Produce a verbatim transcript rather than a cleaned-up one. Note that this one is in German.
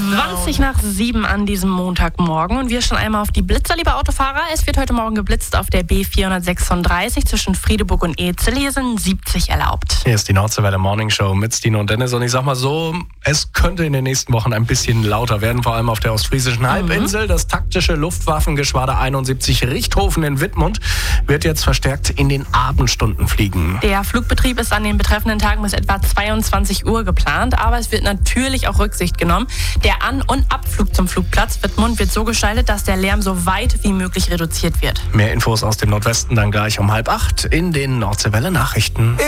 zwanzig nach sieben an diesem Montagmorgen und wir schon einmal auf die Blitzer, liebe Autofahrer. Es wird heute Morgen geblitzt auf der B vierhundertsechsunddreißig zwischen Friedeburg und Ezel. Hier sind siebzig erlaubt. Hier ist die Nordseewelle Morning Show mit Stino und Dennis und ich sag mal so, es könnte in den nächsten Wochen ein bisschen lauter werden, vor allem auf der ostfriesischen Halbinsel. Mhm. Das taktische Luftwaffengeschwader einundsiebzig Richthofen in Wittmund wird jetzt verstärkt in den Abendstunden fliegen. Der Flugbetrieb ist an den betreffenden Tagen bis etwa zweiundzwanzig Uhr geplant, aber es wird natürlich auch Rücksicht genommen. Der An- und Abflug zum Flugplatz Wittmund wird so gestaltet, dass der Lärm so weit wie möglich reduziert wird. Mehr Infos aus dem Nordwesten dann gleich um halb acht in den Nordseewelle Nachrichten.